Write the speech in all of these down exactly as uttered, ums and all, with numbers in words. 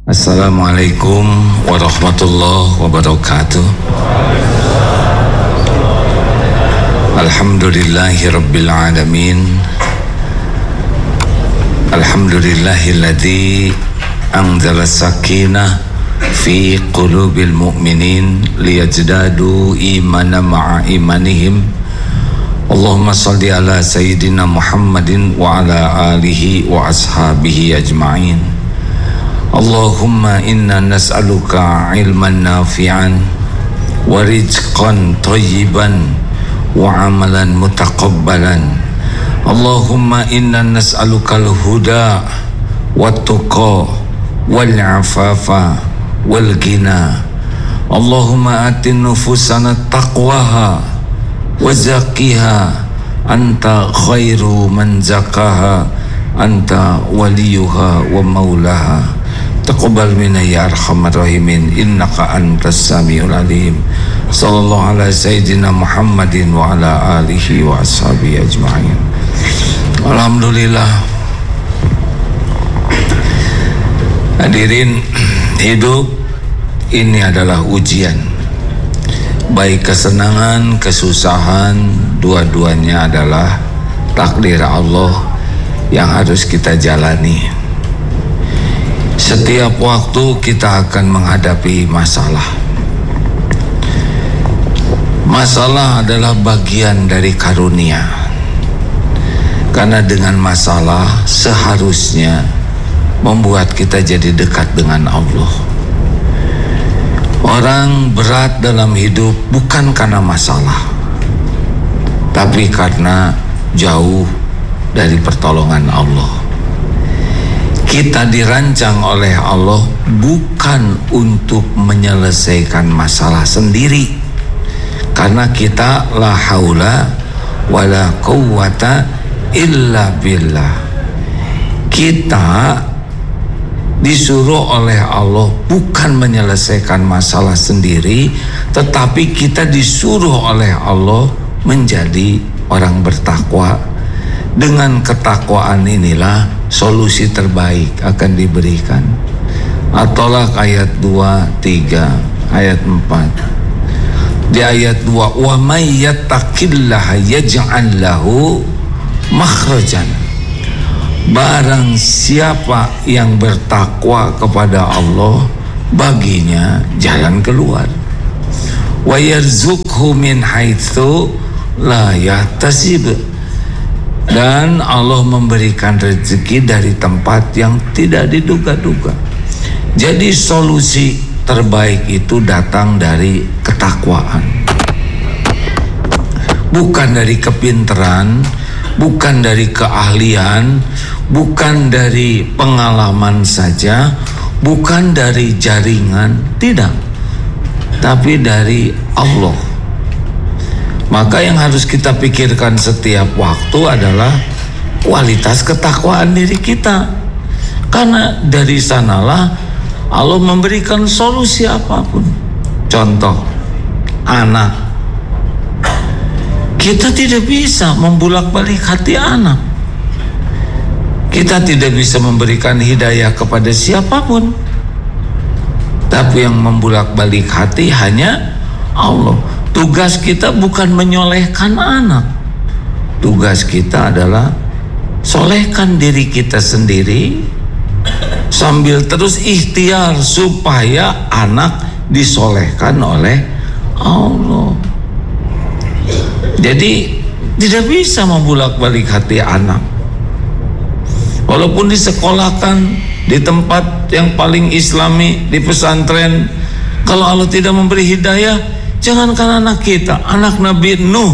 Assalamualaikum warahmatullahi wabarakatuh. Alhamdulillahi rabbil alamin. Alhamdulillahilladzi anzala sakinah fi qulubil mu'minin liyajdadu imanan ma'a imanihim. Allahumma salli ala sayyidina Muhammadin wa ala alihi wa ashabihi ajma'in. Allahumma inna nas'aluka ilman nafi'an wa rizqan thayyiban wa amalan mutaqabbalan. Allahumma inna nas'aluka al-huda wa tuqa wal afafa wal ghina. Allahumma atin nufusana taqwaha wa zakkiha anta khairu man zakaha anta waliyuha wa maulaha. Taqabbal minna ya arhamar rahimin innaka antas samiul alim. Sallallahu ala sayyidina Muhammadin wa ala alihi wa ashabihi ajma'in. Alhamdulillah. Hadirin, hidup ini adalah ujian. Baik kesenangan, kesusahan, dua-duanya adalah takdir Allah yang harus kita jalani. Setiap waktu kita akan menghadapi masalah. Masalah adalah bagian dari karunia. Karena dengan masalah seharusnya membuat kita jadi dekat dengan Allah. Orang berat dalam hidup bukan karena masalah, tapi karena jauh dari pertolongan Allah. Kita dirancang oleh Allah bukan untuk menyelesaikan masalah sendiri, karena kita la haula wala quwwata illa billah. Kita disuruh oleh Allah bukan menyelesaikan masalah sendiri, tetapi kita disuruh oleh Allah menjadi orang bertakwa. Dengan ketakwaan inilah solusi terbaik akan diberikan. Atolak ayat dua, tiga, ayat empat. Di ayat dua, wa may yattaqillaha yaj'al lahu makhrajan. Barang siapa yang bertakwa kepada Allah, baginya jalan keluar. Wa yarzuqhu min haitsu la yahtasib. Dan Allah memberikan rezeki dari tempat yang tidak diduga-duga. Jadi solusi terbaik itu datang dari ketakwaan, bukan dari kepintaran, bukan dari keahlian, bukan dari pengalaman saja, bukan dari jaringan, tidak, tapi dari Allah. Maka yang harus kita pikirkan setiap waktu adalah kualitas ketakwaan diri kita. Karena dari sanalah Allah memberikan solusi apapun. Contoh, anak. Kita tidak bisa membulak-balik hati anak. Kita tidak bisa memberikan hidayah kepada siapapun. Tapi yang membulak-balik hati hanya Allah. Tugas kita bukan menyolehkan anak. Tugas kita adalah solehkan diri kita sendiri, sambil terus ikhtiar supaya anak disolehkan oleh Allah. Jadi tidak bisa membulak-balik hati anak. Walaupun disekolahkan di tempat yang paling islami, di pesantren, kalau Allah tidak memberi hidayah, jangankan anak kita, anak Nabi Nuh,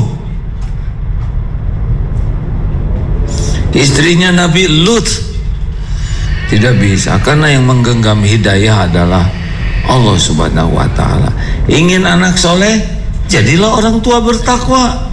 istrinya Nabi Lut, tidak bisa, karena yang menggenggam hidayah adalah Allah Subhanahu wa ta'ala. Ingin anak soleh, jadilah orang tua bertakwa.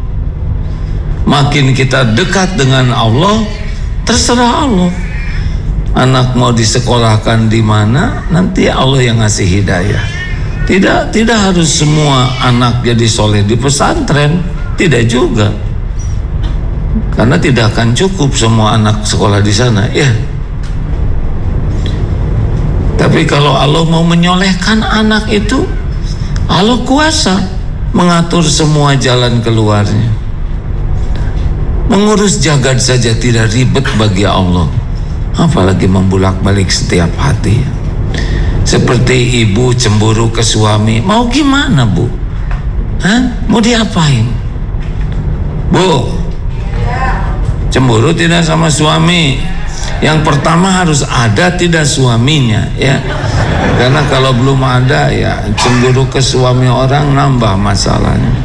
Makin kita dekat dengan Allah, terserah Allah. Anak mau disekolahkan di mana, nanti Allah yang ngasih hidayah. Tidak, tidak harus semua anak jadi soleh di pesantren, tidak juga. Karena tidak akan cukup semua anak sekolah di sana, ya. Tapi kalau Allah mau menyolehkan anak itu, Allah kuasa mengatur semua jalan keluarnya. Mengurus jagat saja tidak ribet bagi Allah, apalagi membulak-balik setiap hati. Seperti ibu cemburu ke suami, mau gimana bu? Hah? Mau diapain? Bu, cemburu tidak sama suami, yang pertama harus ada tidak suaminya, ya. Karena kalau belum ada, ya cemburu ke suami orang nambah masalahnya.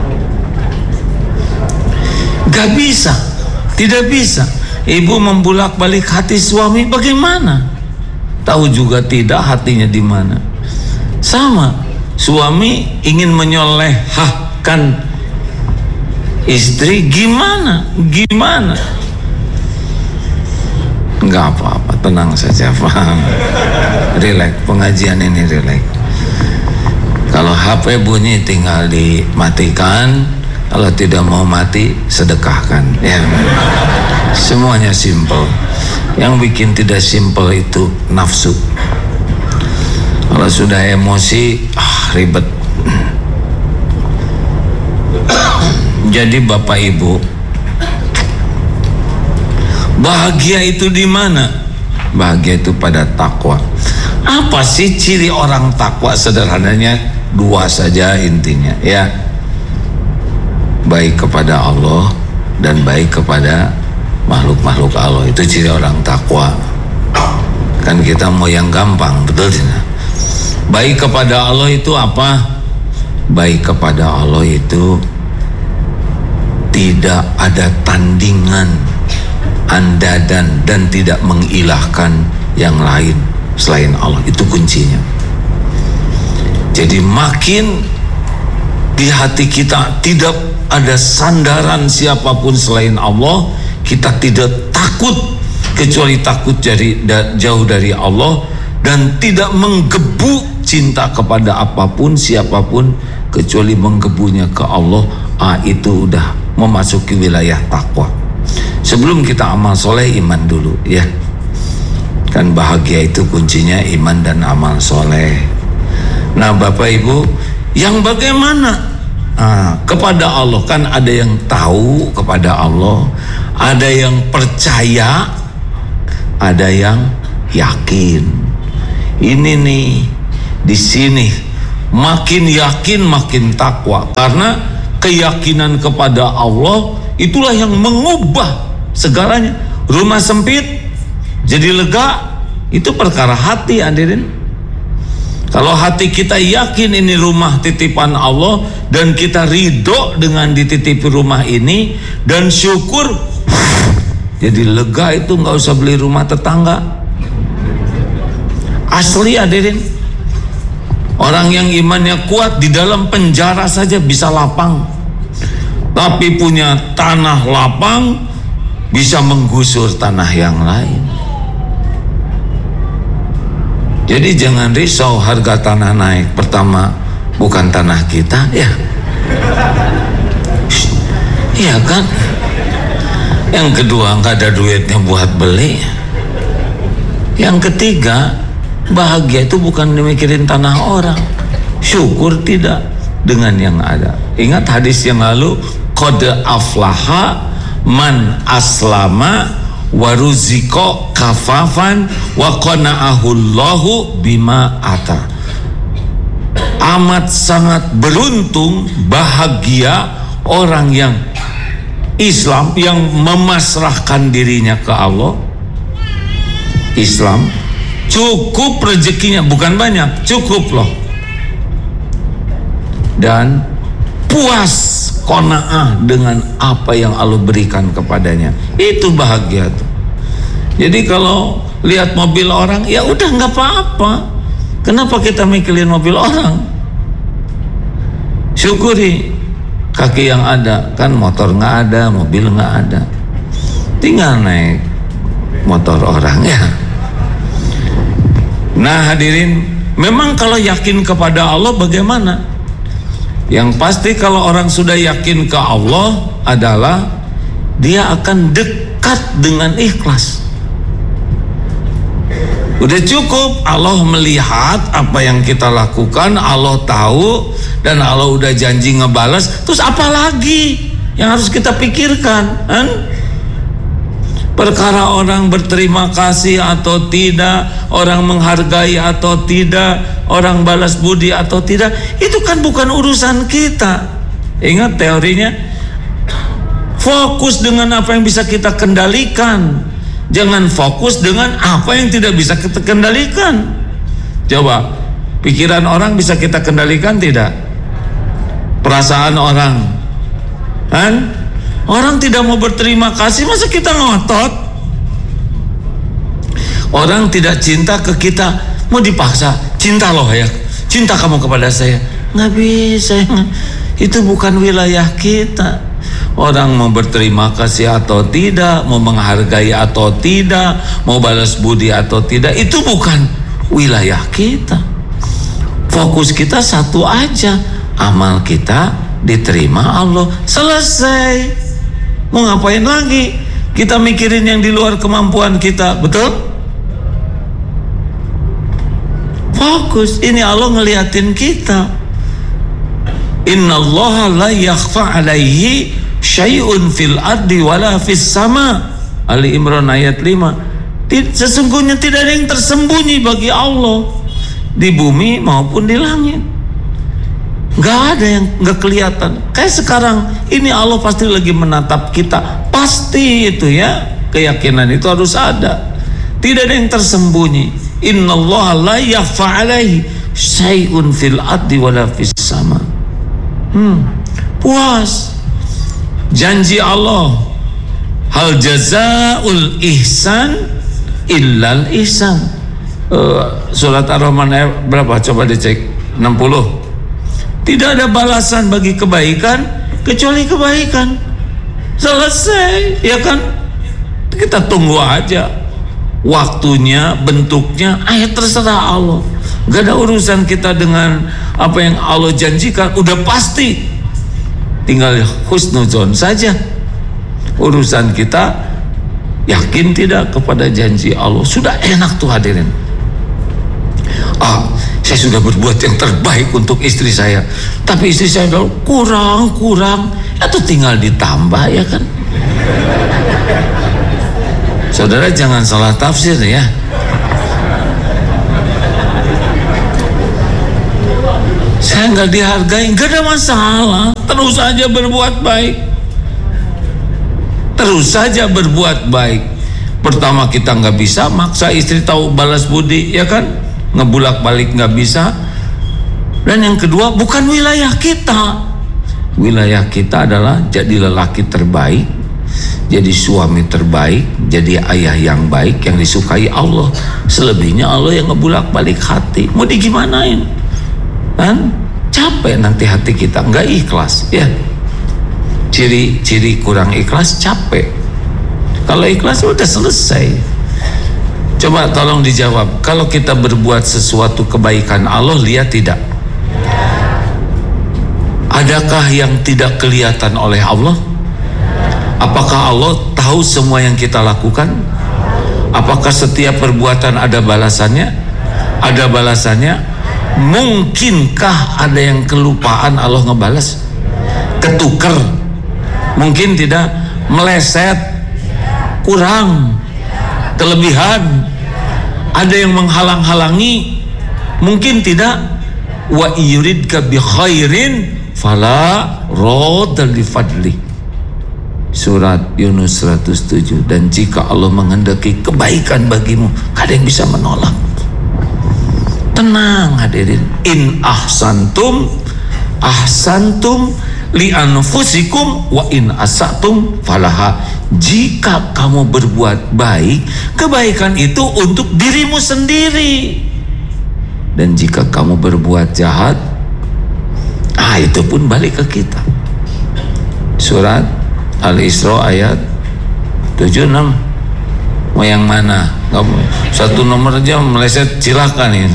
Gak bisa, tidak bisa ibu membulak-balik hati suami, bagaimana? Tahu juga tidak hatinya di mana. Sama, suami ingin menyolehkan istri, gimana? Gimana? Enggak apa-apa, tenang saja, paham. Relax, pengajian ini relax. Kalau H P bunyi tinggal dimatikan, kalau tidak mau mati sedekahkan, ya. Semuanya simple. Yang bikin tidak simple itu nafsu. Kalau sudah emosi, ah, ribet. Jadi Bapak Ibu, bahagia itu di mana? Bahagia itu pada takwa. Apa sih ciri orang takwa? Sederhananya dua saja intinya, ya. Baik kepada Allah dan baik kepada makhluk-makhluk Allah. Itu ciri orang takwa. Kan kita mau yang gampang, betul tidak? Baik kepada Allah itu apa? Baik kepada Allah itu tidak ada tandingan, andadan, dan tidak mengilahkan yang lain selain Allah. Itu kuncinya. Jadi makin di hati kita tidak ada sandaran siapapun selain Allah, kita tidak takut kecuali takut dari da, jauh dari Allah, dan tidak menggebu cinta kepada apapun siapapun kecuali menggebunya ke Allah. Ah, itu udah memasuki wilayah takwa. Sebelum kita amal soleh, iman dulu, ya. Kan bahagia itu kuncinya iman dan amal soleh. Nah Bapak Ibu, yang bagaimana? Ah, kepada Allah kan ada yang tahu kepada Allah, ada yang percaya, ada yang yakin. Ini nih, di sini makin yakin makin takwa, karena keyakinan kepada Allah itulah yang mengubah segalanya. Rumah sempit jadi lega, itu perkara hati, hadirin. Kalau hati kita yakin ini rumah titipan Allah dan kita ridho dengan dititipi rumah ini dan syukur, jadi lega, itu nggak usah beli rumah tetangga. Asli hadirin. Orang yang imannya kuat di dalam penjara saja bisa lapang, tapi punya tanah lapang bisa menggusur tanah yang lain. Jadi jangan risau harga tanah naik. Pertama, bukan tanah kita, ya. Iya kan? Yang kedua, nggak ada duitnya buat beli. Yang ketiga, bahagia itu bukan mikirin tanah orang. Syukur tidak dengan yang ada. Ingat hadis yang lalu, qad aflaha man aslama waruziko kafafan wa qana'ahullahu bima ata. Amat sangat beruntung, bahagia orang yang Islam, yang memasrahkan dirinya ke Allah. Islam cukup rezekinya, bukan banyak, cukup loh, dan puas, qanaah dengan apa yang Allah berikan kepadanya. Itu bahagia tuh. Jadi kalau lihat mobil orang, ya udah nggak apa-apa. Kenapa kita mikirin mobil orang? Syukuri kaki yang ada. Kan motor nggak ada, mobil nggak ada, tinggal naik motor orang, ya. Nah hadirin, memang kalau yakin kepada Allah bagaimana? Yang pasti kalau orang sudah yakin ke Allah adalah dia akan dekat dengan ikhlas. Udah cukup, Allah melihat apa yang kita lakukan, Allah tahu, dan Allah udah janji ngebalas. Terus apa lagi yang harus kita pikirkan? Kan? Perkara orang berterima kasih atau tidak, orang menghargai atau tidak, orang balas budi atau tidak, itu kan bukan urusan kita. Ingat teorinya, fokus dengan apa yang bisa kita kendalikan, jangan fokus dengan apa yang tidak bisa kita kendalikan. Coba, pikiran orang bisa kita kendalikan tidak? Perasaan orang, kan? Orang tidak mau berterima kasih, masa kita ngotot? Orang tidak cinta ke kita, mau dipaksa, cinta loh ya, cinta kamu kepada saya. Nggak bisa, itu bukan wilayah kita. Orang mau berterima kasih atau tidak, mau menghargai atau tidak, mau balas budi atau tidak, itu bukan wilayah kita. Fokus kita satu aja, amal kita diterima Allah, selesai. Mau ngapain lagi? Kita mikirin yang di luar kemampuan kita, betul? Fokus, ini Allah ngeliatin kita. Innallaha la yakhfa alaihi syai'un fil ardi wala fis sama. Ali Imran ayat lima. Sesungguhnya tidak ada yang tersembunyi bagi Allah di bumi maupun di langit. Gak ada yang gak kelihatan. Kayak sekarang ini Allah pasti lagi menatap kita. Pasti itu ya, keyakinan itu harus ada. Tidak ada yang tersembunyi. Innallaha la yakhfa alaihi syai'un fil ardi wala fis sama. Hmm, puas. Janji Allah, hal jazaul ihsan illal ihsan. uh, Surat Ar-Rahman ayat berapa? Coba dicek. enam puluh. Tidak ada balasan bagi kebaikan kecuali kebaikan. Selesai, ya kan? Kita tunggu aja waktunya, bentuknya, ayat terserah Allah. Gak ada urusan kita dengan apa yang Allah janjikan, udah pasti. Tinggal husnuzon saja. Urusan kita yakin tidak kepada janji Allah. Sudah enak tuh hadirin. Ah, saya sudah berbuat yang terbaik untuk istri saya, tapi istri saya bilang kurang, kurang. Itu tinggal ditambah, ya kan? Saudara jangan salah tafsir ya. Saya nggak dihargai, nggak ada masalah. Terus saja berbuat baik. Terus saja berbuat baik. Pertama kita nggak bisa maksa istri tahu balas budi, ya kan? Ngebulak balik nggak bisa. Dan yang kedua, bukan wilayah kita. Wilayah kita adalah jadi lelaki terbaik, jadi suami terbaik, jadi ayah yang baik yang disukai Allah. Selebihnya Allah yang ngebulak balik hati. Mau digimanain? Kan capek nanti hati kita, nggak ikhlas ya. Ciri-ciri kurang ikhlas capek. Kalau ikhlas udah selesai. Coba tolong dijawab, kalau kita berbuat sesuatu kebaikan, Allah lihat tidak? Adakah yang tidak kelihatan oleh Allah? Apakah Allah tahu semua yang kita lakukan? Apakah setiap perbuatan ada balasannya? Ada balasannya? Mungkinkah ada yang kelupaan Allah ngebalas? Ketuker? Mungkin tidak. Meleset? Kurang? Kelebihan? Ada yang menghalang-halangi? Mungkin tidak. Wa yuridka bi khairin fala radda li fadli. Surat Yunus seratus tujuh. Dan jika Allah menghendaki kebaikan bagimu, gak ada yang bisa menolak. Tenang hadirin. In ahsantum ahsantum li anfusikum wa in asatum falaha. Jika kamu berbuat baik, kebaikan itu untuk dirimu sendiri. Dan jika kamu berbuat jahat, ah itu pun balik ke kita. Surat Al-Isra ayat tujuh puluh enam. Mau yang mana? Nggak, satu nomor aja meleset silakan ya.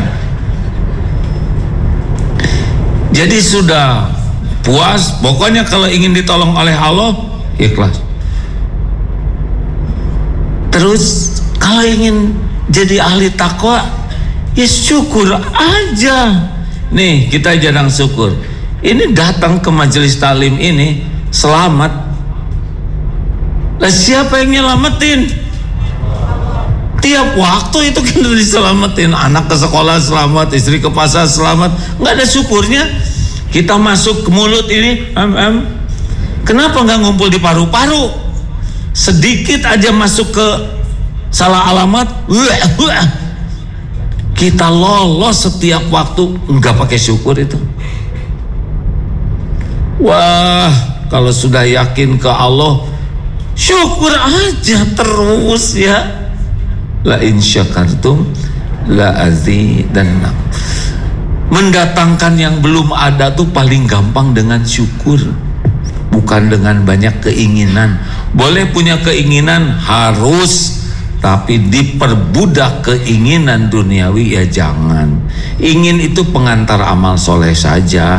Jadi sudah puas. Pokoknya kalau ingin ditolong oleh Allah, ikhlas. Terus kalau ingin jadi ahli takwa, ya syukur aja. Nih kita jarang syukur. Ini datang ke majelis talim ini selamat. Lah siapa yang nyelamatin? Tiap waktu itu kita diselamatin. Anak ke sekolah selamat, istri ke pasar selamat. Nggak ada syukurnya. Kita masuk ke mulut ini, em, em. Kenapa nggak ngumpul di paru-paru? Sedikit aja masuk ke salah alamat, wah, wah. Kita lolos setiap waktu, nggak pakai syukur itu. Wah, kalau sudah yakin ke Allah, syukur aja terus ya. La in syakartum la azidannakum. Mendatangkan yang belum ada tuh paling gampang dengan syukur, bukan dengan banyak keinginan. Boleh punya keinginan, harus, tapi diperbudak keinginan duniawi ya jangan. Ingin itu pengantar amal soleh saja,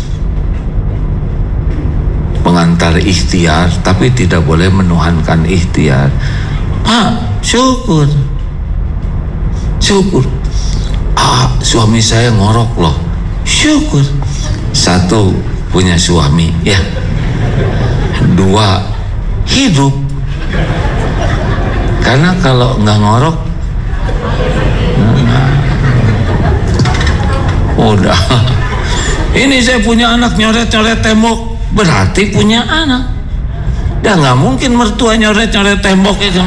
pengantar ikhtiar, tapi tidak boleh menuhankan ikhtiar. Pak, syukur, syukur. Ah, suami saya ngorok loh, syukur. Satu, punya suami, ya. Dua, hidup. Karena kalau nggak ngorok, nah, udah. Ini saya punya anak nyoret-nyoret tembok, berarti punya anak. Ya nggak mungkin mertua nyoret-nyoret tembok itu.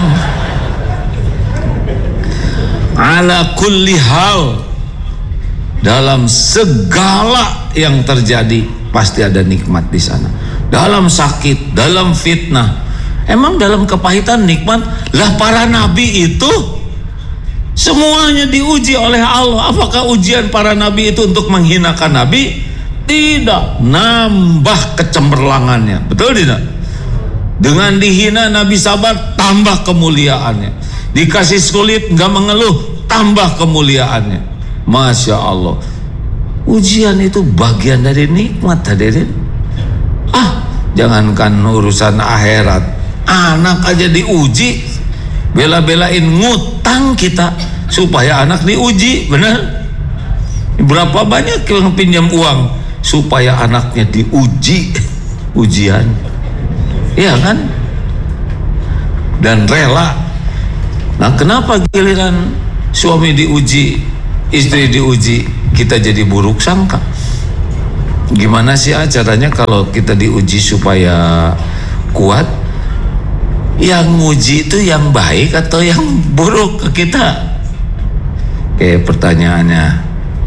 Ala kulli hal, dalam segala yang terjadi pasti ada nikmat di sana. Dalam sakit, dalam fitnah. Emang dalam kepahitan nikmat? Lah para nabi itu semuanya diuji oleh Allah. Apakah ujian para nabi itu untuk menghinakan nabi? Tidak, nambah kecemerlangannya. Betul tidak? Dengan dihina nabi sabar, tambah kemuliaannya. Dikasih sulit nggak mengeluh, tambah kemuliaannya. Masya Allah. Ujian itu bagian dari nikmat, hadirin. Ah, jangankan urusan akhirat, anak aja diuji. Bela-belain ngutang kita supaya anak diuji, benar? Berapa banyak yang pinjam uang supaya anaknya diuji ujian, iya kan? Dan rela. Nah, kenapa giliran suami diuji, istri diuji, kita jadi buruk sangka? Gimana sih caranya kalau kita diuji supaya kuat? Yang nguji itu yang baik atau yang buruk ke kita? Oke, pertanyaannya,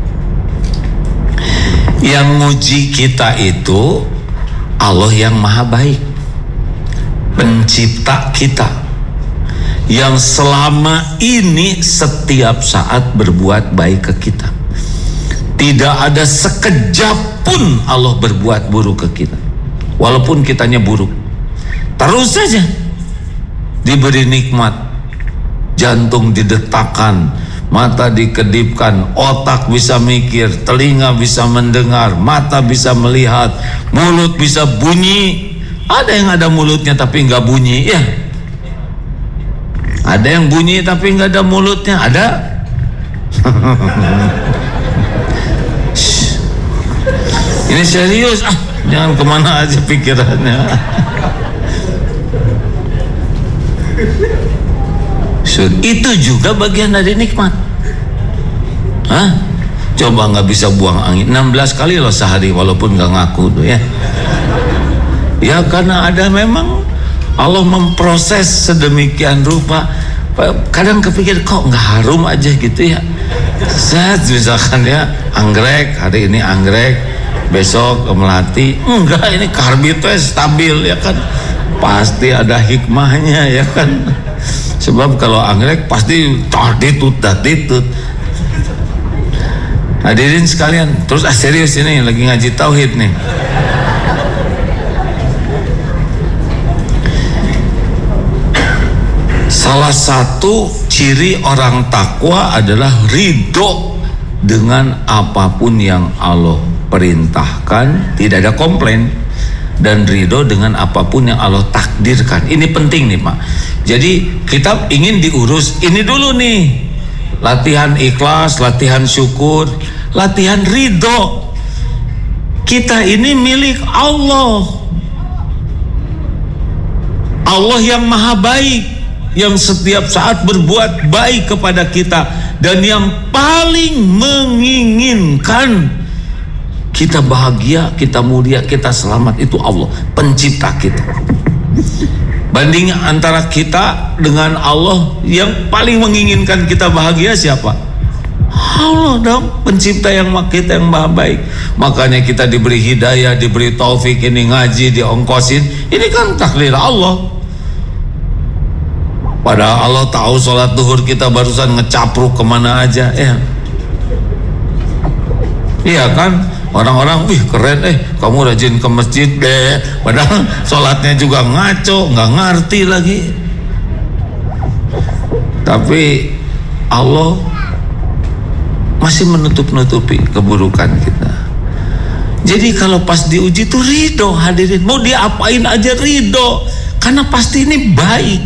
yang nguji kita itu Allah yang maha baik, pencipta kita, yang selama ini setiap saat berbuat baik ke kita. Tidak ada sekejap pun Allah berbuat buruk ke kita, walaupun kitanya buruk. Terus saja diberi nikmat, jantung didetakkan, mata dikedipkan, otak bisa mikir, telinga bisa mendengar, mata bisa melihat, mulut bisa bunyi. Ada yang ada mulutnya tapi nggak bunyi, ya. Ada yang bunyi tapi nggak ada mulutnya, ada. Ini serius, ah, jangan kemana aja pikirannya. So, itu juga bagian dari nikmat. Hah? Coba nggak bisa buang angin enam belas kali loh sehari, walaupun nggak ngaku tuh ya. Ya karena ada memang Allah memproses sedemikian rupa. Kadang kepikir kok nggak harum aja gitu ya. Set misalkan ya, anggrek, hari ini anggrek, besok melati, enggak, ini karbitnya stabil ya kan. Pasti ada hikmahnya ya kan. Sebab kalau anggrek pasti taditut taditut. Hadirin sekalian, terus ah serius ini lagi ngaji tauhid nih. Salah satu ciri orang takwa adalah ridho dengan apapun yang Allah perintahkan, tidak ada komplain, dan ridho dengan apapun yang Allah takdirkan. Ini penting nih Pak. Jadi kita ingin diurus ini dulu nih, latihan ikhlas, latihan syukur, latihan ridho. Kita ini milik Allah. Allah yang maha baik, yang setiap saat berbuat baik kepada kita, dan yang paling menginginkan kita bahagia, kita mulia, kita selamat itu Allah, pencipta kita. Banding antara kita dengan Allah, yang paling menginginkan kita bahagia siapa? Allah dong, pencipta yang kita yang maha baik. Makanya kita diberi hidayah, diberi taufik, ini ngaji, diongkosin, ini kan takdir Allah. Padahal Allah tahu sholat duhur kita barusan ngecapruk kemana aja, ya. Iya kan? Orang-orang, wih keren, eh kamu rajin ke masjid deh. Padahal sholatnya juga ngaco, nggak ngerti lagi. Tapi Allah masih menutup-nutupi keburukan kita. Jadi kalau pas diuji itu ridho, hadirin. Mau diapain aja ridho, karena pasti ini baik.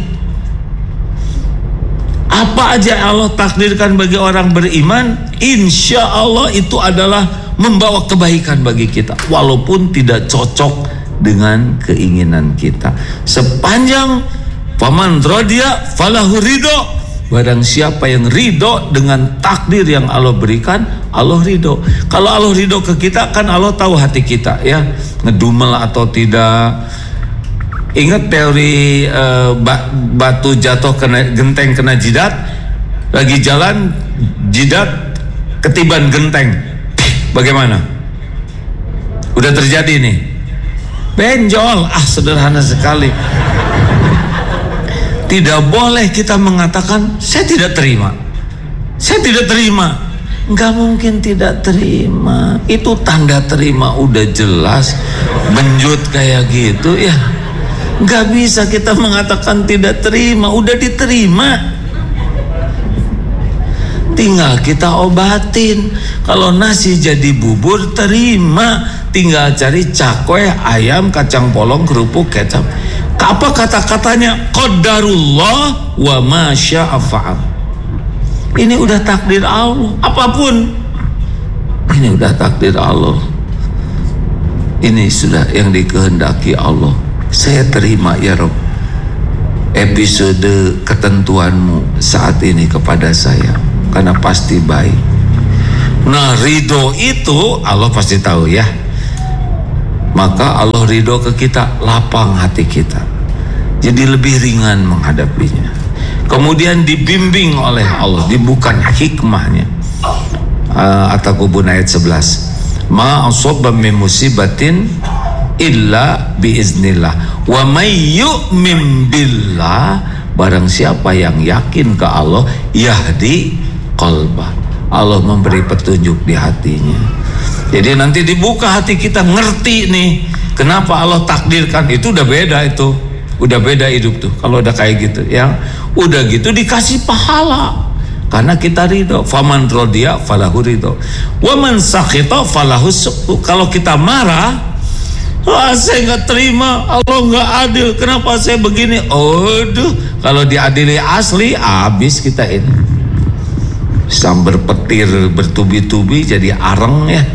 Apa aja Allah takdirkan bagi orang beriman, insya Allah itu adalah membawa kebaikan bagi kita, walaupun tidak cocok dengan keinginan kita. Sepanjang faman radiya falahu ridho, barang siapa yang ridho dengan takdir yang Allah berikan, Allah ridho. Kalau Allah ridho ke kita, kan Allah tahu hati kita, ya, ngedumel atau tidak. Ingat teori uh, batu jatuh kena genteng, kena jidat, lagi jalan jidat ketiban genteng, bagaimana? Udah terjadi nih, benjol. Ah, sederhana sekali. Tidak boleh kita mengatakan saya tidak terima, saya tidak terima. Nggak mungkin tidak terima, itu tanda terima udah jelas, benjut kayak gitu ya. Nggak bisa kita mengatakan tidak terima, udah diterima, tinggal kita obatin. Kalau nasi jadi bubur, terima, tinggal cari cakwe, ayam, kacang polong, kerupuk, kecap. Apa kata-katanya? Qadarullah wa ma syaa fa'al. Ini udah takdir Allah. Apapun ini udah takdir Allah, ini sudah yang dikehendaki Allah. Saya terima ya Rob episode ketentuanmu saat ini kepada saya, karena pasti baik. Nah, ridho itu Allah pasti tahu ya. Maka Allah ridho ke kita, lapang hati kita, jadi lebih ringan menghadapinya. Kemudian dibimbing oleh Allah, dibuka hikmahnya. uh, At-Takubun ayat sebelas, ma asaba min musibatin illa biiznillah wa may yu'min billah, barang siapa yang yakin ke Allah, yahdi qalbah, Allah memberi petunjuk di hatinya. Jadi nanti dibuka hati kita, ngerti nih kenapa Allah takdirkan. Itu udah beda, itu udah beda hidup tuh kalau udah kayak gitu ya. Udah gitu dikasih pahala karena kita ridho. Faman rodiya falahu ridho wa man sakhita falahu sukhtu. Kalau kita marah, wah saya nggak terima, Allah nggak adil, kenapa saya begini? Aduh, kalau diadili asli, habis kita ini. Sambar petir bertubi-tubi jadi areng ya.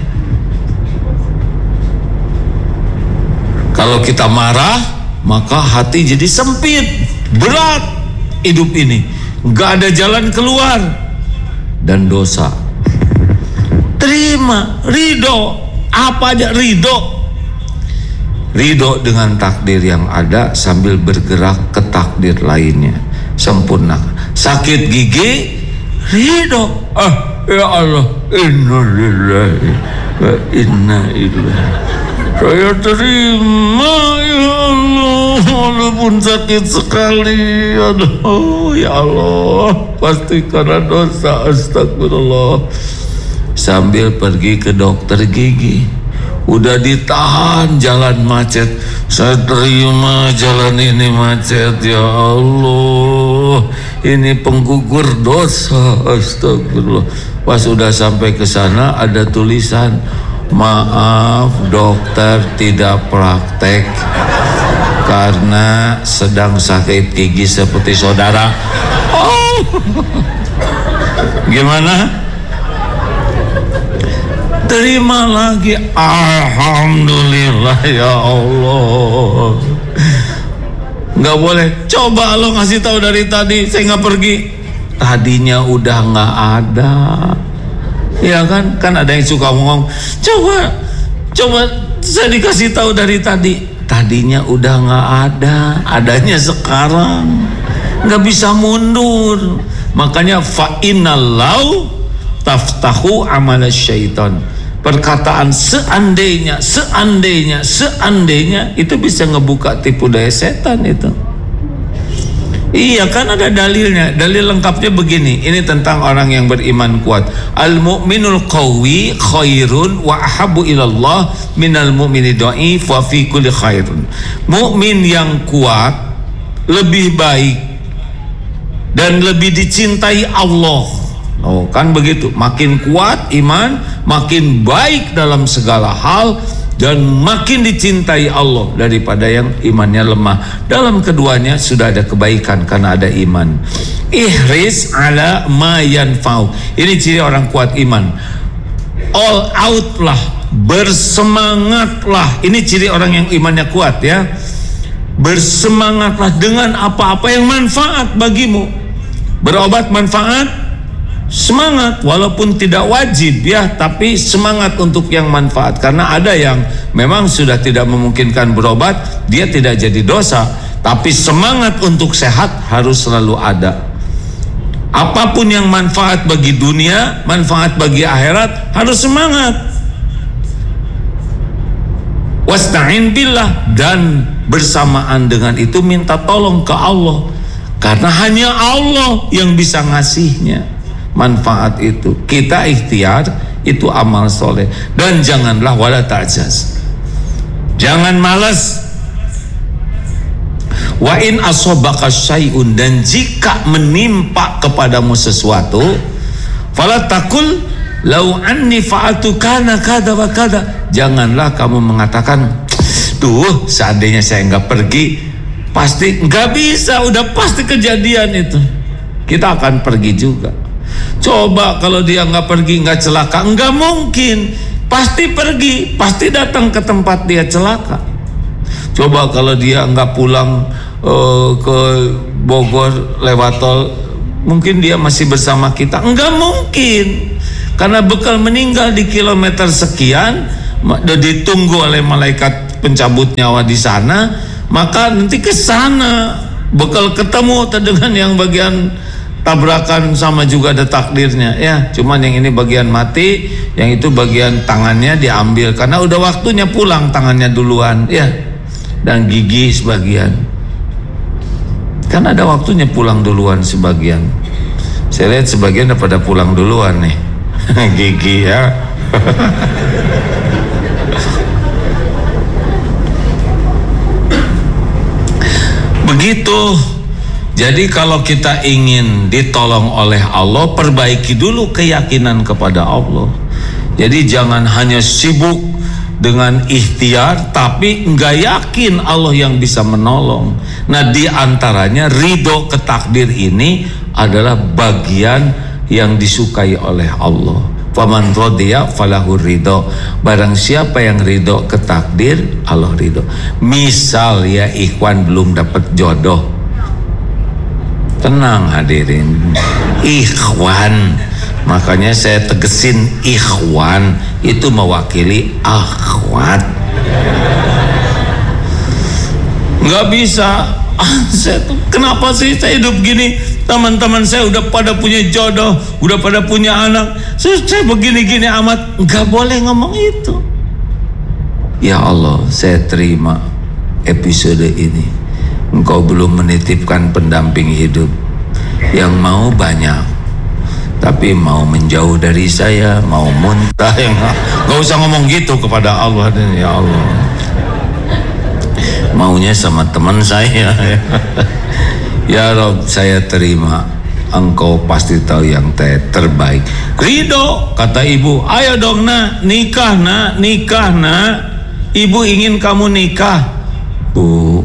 Kalau kita marah, maka hati jadi sempit, berat hidup ini, nggak ada jalan keluar dan dosa. Terima, ridho, apa aja ridho. Ridho dengan takdir yang ada sambil bergerak ke takdir lainnya, sempurna. Sakit gigi, ridho, ah ya Allah, inna lillahi wa inna ilaihi, saya terima ya Allah, walaupun sakit sekali. Aduh ya Allah, pasti karena dosa, astagfirullah. Sambil pergi ke dokter gigi, udah ditahan jalan macet, saya terima jalan ini macet ya Allah, ini penggugur dosa, astagfirullah. Pas udah sampai ke sana ada tulisan, maaf dokter tidak praktek karena sedang sakit gigi seperti saudara. Oh. Gimana? Terima lagi. Alhamdulillah ya Allah. Nggak boleh. Coba lo ngasih tahu dari tadi saya nggak pergi. Tadinya udah nggak ada. Ya kan? Kan ada yang suka ngomong. Coba, coba saya dikasih tahu dari tadi. Tadinya udah nggak ada. Adanya sekarang. Nggak bisa mundur. Makanya fa innallahu taftahu amala syaitan. Perkataan seandainya, seandainya, seandainya itu bisa ngebuka tipu daya setan itu. Iya kan ada dalilnya. Dalil lengkapnya begini. Ini tentang orang yang beriman kuat. Al mu'minul qawi khairun wa ahabbu ilallah minal mu'mini dha'if wa fi kulli khairun. Mukmin yang kuat lebih baik dan lebih dicintai Allah. Oh kan begitu, makin kuat iman, makin baik dalam segala hal, dan makin dicintai Allah daripada yang imannya lemah. Dalam keduanya sudah ada kebaikan karena ada iman. Ihris ala ma yanfa'u. Ini ciri orang kuat iman. All out lah, bersemangatlah. Ini ciri orang yang imannya kuat ya. Bersemangatlah dengan apa-apa yang manfaat bagimu. Berobat manfaat, semangat walaupun tidak wajib ya, tapi semangat untuk yang manfaat. Karena ada yang memang sudah tidak memungkinkan berobat, dia tidak jadi dosa, tapi semangat untuk sehat harus selalu ada. Apapun yang manfaat bagi dunia, manfaat bagi akhirat, harus semangat. Wasta'in billah, dan bersamaan dengan itu minta tolong ke Allah, karena hanya Allah yang bisa ngasihnya manfaat itu. Kita ikhtiar, itu amal soleh. Dan janganlah wala ta'jaz, jangan malas. Wa in asobaka syai'un, dan jika menimpa kepadamu sesuatu, fala takul lau anni fa'altu kana kada wa kada. Janganlah kamu mengatakan, tuh seandainya saya nggak pergi, pasti nggak bisa, udah pasti kejadian itu. Kita akan pergi juga. Coba kalau dia nggak pergi, nggak celaka, nggak mungkin, pasti pergi, pasti datang ke tempat dia celaka. Coba kalau dia nggak pulang uh, ke Bogor lewat tol, mungkin dia masih bersama kita, nggak mungkin, karena bekal meninggal di kilometer sekian, ditunggu oleh malaikat pencabut nyawa di sana, maka nanti ke sana bekal ketemu dengan yang bagian tabrakan, sama juga ada takdirnya ya. Cuman yang ini bagian mati, yang itu bagian tangannya diambil karena udah waktunya pulang, tangannya duluan ya, dan gigi sebagian, kan ada waktunya pulang duluan sebagian. Saya lihat sebagian udah pada pulang duluan nih gigi ya. Begitu. Jadi kalau kita ingin ditolong oleh Allah, perbaiki dulu keyakinan kepada Allah. Jadi jangan hanya sibuk dengan ikhtiar tapi nggak yakin Allah yang bisa menolong. Nah, di antaranya ridho ke takdir ini adalah bagian yang disukai oleh Allah. Faman radiya falahu ridho. Barang siapa yang ridho ke takdir, Allah ridho. Misal ya ikhwan belum dapat jodoh, tenang hadirin, ikhwan, makanya saya tegesin ikhwan itu mewakili akhwat. Nggak bisa, ah, saya tuh, kenapa sih saya hidup gini? Teman-teman saya udah pada punya jodoh, udah pada punya anak, saya, saya begini-gini amat. Nggak boleh ngomong itu. Ya Allah, saya terima episode ini. Engkau belum menitipkan pendamping hidup. Yang mau banyak, tapi mau menjauh dari saya, mau muntah, yang gak usah ngomong gitu kepada Allah. Ya Allah, maunya sama teman saya. Ya Rob, saya terima. Engkau pasti tahu yang ter terbaik. Ridho, kata ibu. Ayo dong nak, nikah nak, nikah nak. Ibu ingin kamu nikah. Bu,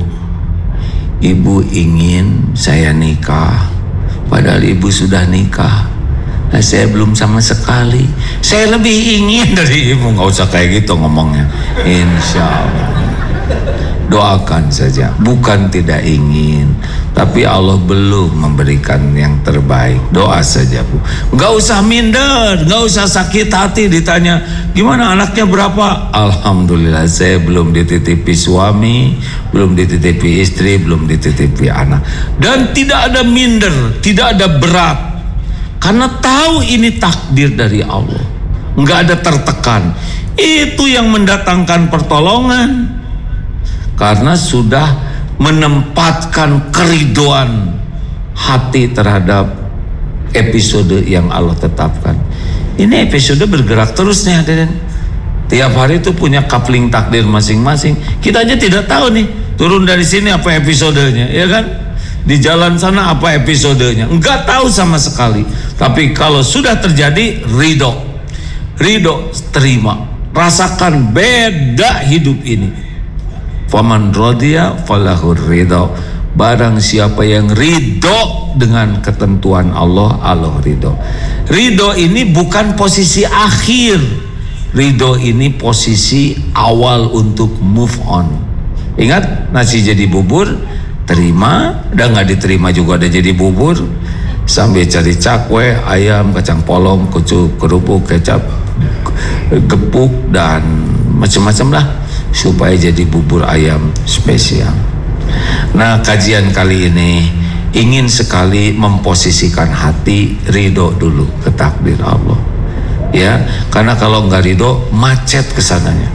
ibu ingin saya nikah, padahal ibu sudah nikah. Nah, saya belum sama sekali. Saya lebih ingin dari ibu. Nggak usah kayak gitu ngomongnya. Insya Allah. Doakan saja. Bukan tidak ingin, tapi Allah belum memberikan yang terbaik. Doa saja, Bu. Nggak usah minder, nggak usah sakit hati ditanya, gimana anaknya berapa? Alhamdulillah saya belum dititipi suami, belum dititipi istri, belum dititipi anak. Dan tidak ada minder, tidak ada berat. Karena tahu ini takdir dari Allah. Nggak ada tertekan. Itu yang mendatangkan pertolongan. Karena sudah menempatkan keridoan hati terhadap episode yang Allah tetapkan. Ini episode bergerak terus nih hadirin. Tiap hari itu punya coupling takdir masing-masing. Kita aja tidak tahu nih, turun dari sini apa episodenya, ya kan? Di jalan sana apa episodenya, enggak tahu sama sekali. Tapi kalau sudah terjadi, ridho, ridho, terima, rasakan beda hidup ini. Faman radiya falahur ridho. Barang siapa yang ridho dengan ketentuan Allah, Allah ridho. Ridho ini bukan posisi akhir. Ridho ini posisi awal untuk move on. Ingat, nasi jadi bubur, terima. Udah nggak diterima juga ada jadi bubur. Sambil cari cakwe, ayam, kacang polong, kucuk, kerupuk, kecap, gepuk, dan macam-macam lah, supaya jadi bubur ayam spesial. Nah, kajian kali ini ingin sekali memposisikan hati ridho dulu ke takdir Allah, ya, karena kalau nggak ridho macet kesananya.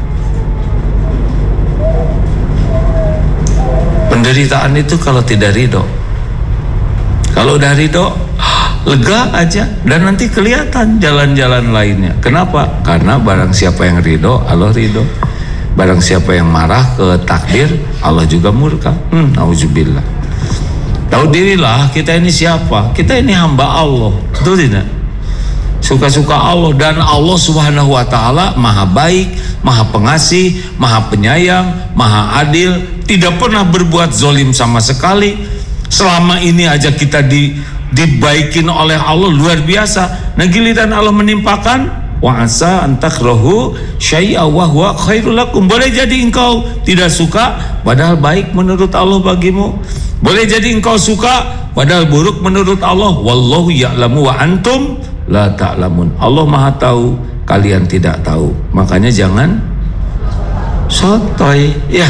Penderitaan itu kalau tidak ridho. Kalau udah ridho, lega aja, dan nanti kelihatan jalan-jalan lainnya. Kenapa? Karena barang siapa yang ridho, Allah ridho. Barang siapa yang marah ke takdir, Allah juga murka. Hmm, nauzubillah. Tahu dirilah kita ini siapa? Kita ini hamba Allah, betul tidak? Suka-suka Allah, dan Allah Subhanahu wa taala Maha baik, Maha pengasih, Maha penyayang, Maha adil, tidak pernah berbuat zolim sama sekali. Selama ini aja kita di, dibaikin oleh Allah luar biasa. Nah, giliran Allah menimpakan, wa asa antakrahu syai'a wa huwa khairul lakum. Boleh jadi engkau tidak suka padahal baik menurut Allah bagimu. Boleh jadi engkau suka padahal buruk menurut Allah. Wallahu ya'lamu wa antum la ta'lamun. Allah Maha tahu, kalian tidak tahu. Makanya jangan sotoy, ya.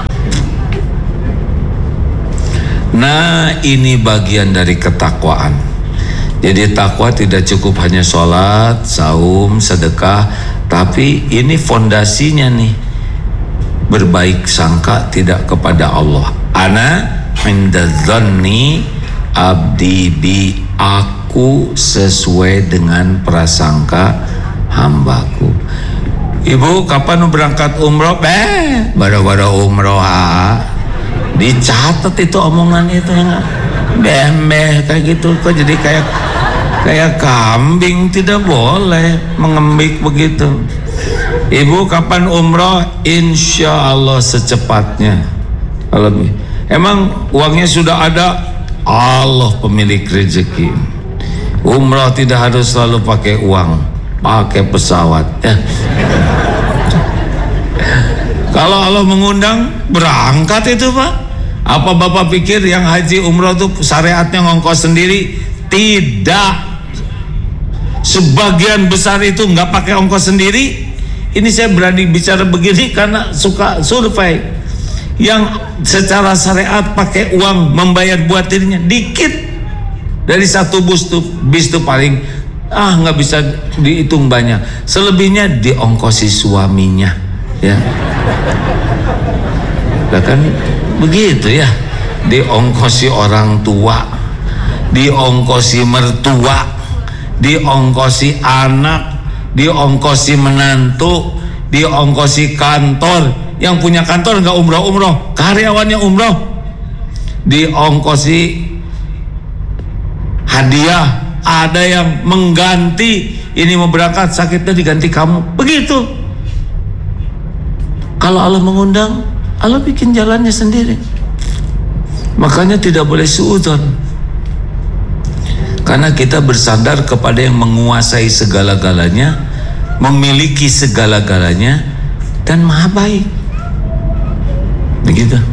Nah, ini bagian dari ketakwaan. Jadi takwa tidak cukup hanya sholat, saum, sedekah, tapi ini fondasinya nih, berbaik sangka tidak kepada Allah. Ana inda dzanni abdi bi, aku sesuai dengan prasangka hambaku. Ibu, kapan berangkat umroh? Eh, bara-bara umroh, ha. Dicatat itu omongan itu, bembeh kayak gitu. Kok jadi kayak kayak kambing? Tidak boleh mengembik begitu. Ibu, kapan umroh? Insya Allah secepatnya. Kalau emang uangnya sudah ada, Allah pemilik rezeki. Umroh tidak harus selalu pakai uang, pakai pesawat, ya. Kalau Allah mengundang, berangkat itu, Pak. Apa Bapak pikir yang haji umroh itu syariatnya ngongkos sendiri? Tidak. Sebagian besar itu nggak pakai ongkos sendiri. Ini saya berani bicara begini karena suka survei. Yang secara syariat pakai uang membayar buat dirinya dikit. Dari satu bus tuh, bis tuh paling ah nggak bisa dihitung banyak. Selebihnya diongkosi suaminya, ya. Nah, kan begitu ya, diongkosi orang tua, diongkosi mertua, diongkosi anak, diongkosi menantu, diongkosi kantor. Yang punya kantor nggak umroh-umroh, karyawannya umroh, diongkosi hadiah. Ada yang mengganti, ini mau berangkat sakitnya diganti kamu, begitu. Kalau Allah mengundang, Allah bikin jalannya sendiri. Makanya tidak boleh suudzon. Karena kita bersandar kepada yang menguasai segala-galanya, memiliki segala-galanya, dan maha baik. Begitu.